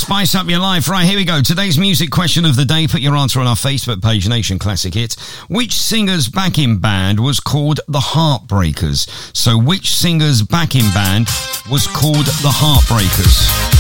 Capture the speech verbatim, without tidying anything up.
Spice up your life. Right, here we go. Today's music question of the day. Put your answer on our Facebook page, Nation Classic Hits. Which singer's backing band was called the Heartbreakers? So which singer's backing band was called the Heartbreakers?